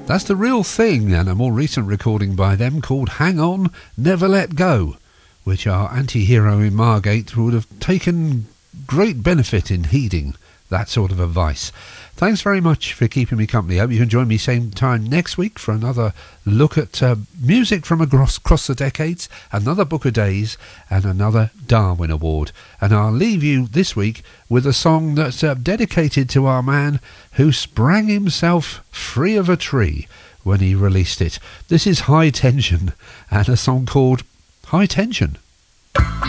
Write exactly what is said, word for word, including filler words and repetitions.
That's The Real Thing, and a more recent recording by them called Hang On, Never Let Go, which our anti-hero in Margate would have taken great benefit in heeding that sort of advice. Thanks very much for keeping me company. I hope you can join me same time next week for another look at uh, music from across, across the decades, another Book of Days and another Darwin Award. And I'll leave you this week with a song that's uh, dedicated to our man who sprang himself free of a tree when he released it. This is High Tension and a song called High Tension.